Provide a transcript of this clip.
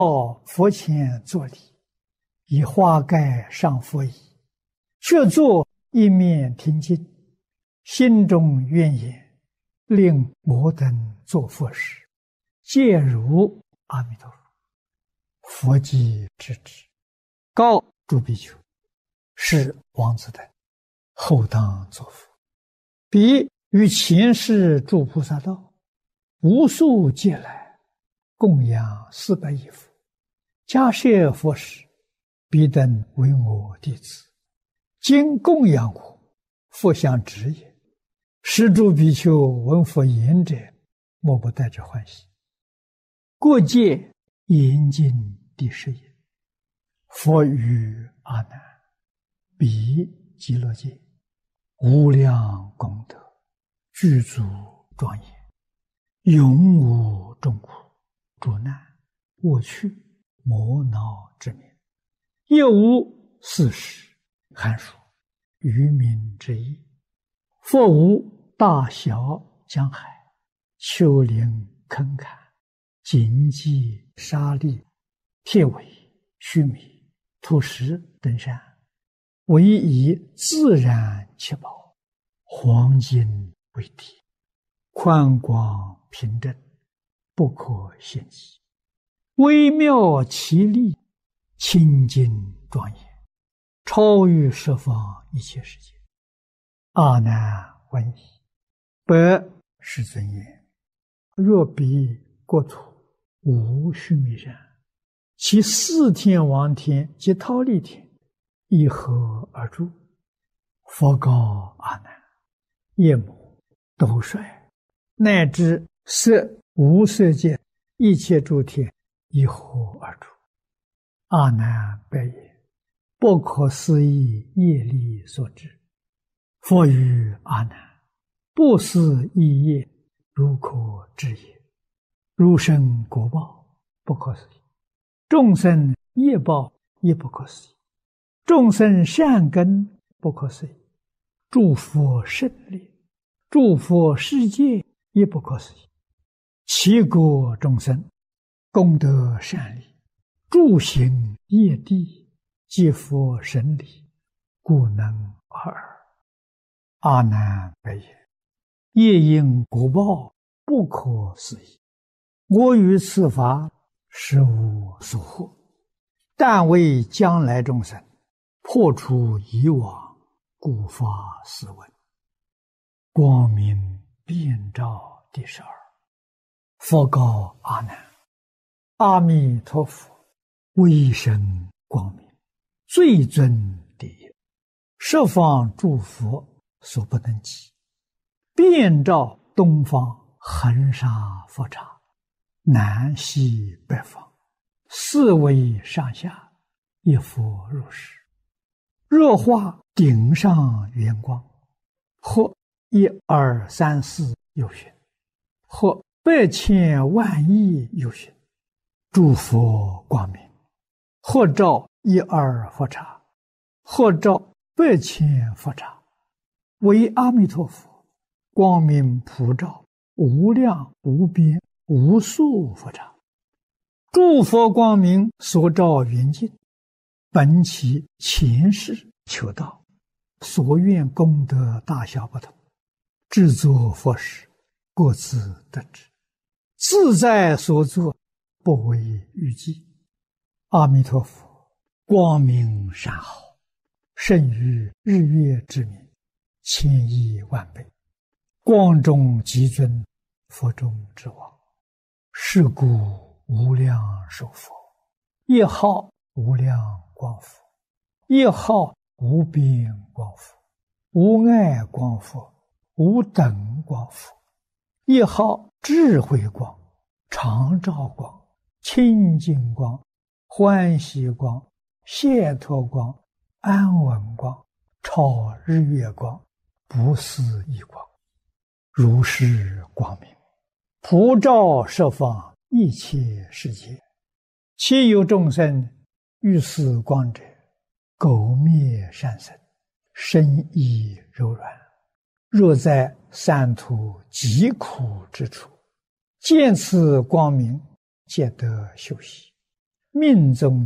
佛前作礼，以花盖上佛椅，却坐一面听经，心中愿言，令摩等作佛时，皆如阿弥陀佛。佛即知之，告诸比丘：是王子等，后当作佛。彼于前世诸菩萨道，无数劫来，供养400亿佛，迦叶佛时，彼等为我弟子，今供养我，佛相知也。是诸比丘闻佛言者，莫不带着欢喜。过界严禁第10也。佛语阿难：彼极乐界，无量功德，具足庄严，永无众苦、诸难、恶趣、魔恼之名，亦无四时、寒暑、渔民之意。佛无大小江海、丘陵坑坎、荆棘沙砾、铁苇、须弥、土石等山，唯以自然七宝、黄金为体，宽广平正，不可限计，微妙奇丽，清净庄严，超于十方一切世界。阿难闻已，百世尊言：若彼国土无须弥山，其4天王天及忉利天，一合而住。佛告阿难：夜母、斗率，乃至色无色界一切诸天，一合而住。阿难白言：不可思议业力所致。佛语阿难：不思议业，如可知也。如生果报，不可思议；众生业报，也不可思议；众生善根，不可思议；诸佛胜利，诸佛世界，也不可思议。其国众生，功德善利，诸行业地，皆佛神理，故能尔。阿难白言：业因果报，不可思议。我于此法，实无所获，但为将来众生破除以往，故发斯文。光明遍照第12。佛告阿难：阿弥陀佛，威神光明，最尊第一，十方诸佛所不能及，遍照东方恒沙佛刹，南西北方，4维上下，一佛如是。若化顶上圆光，或1、2、3、4有寻，或100千万亿有寻，诸佛光明，或照1、2佛刹，或照100千佛刹，为阿弥陀佛光明普照无量无边无数佛刹。诸佛光明所照圆净，本其前世求道，所愿功德大小不同，制作佛时，各自得知，自在所作，不为预计。阿弥陀佛光明善好，胜于日月之明，1000亿万倍，光中极尊，佛中之王。是故无量寿佛，一号无量光佛，一号无边光佛，无碍光佛，无等光佛，一号智慧光、常照光、清净光、欢喜光、解脱光、安稳光、超日月光、不思议光，如是光明，普照十方一切世界。其有众生欲思光者，苟灭善身，身意柔软，若在三途极苦之处，见此光明，皆得休息。 命中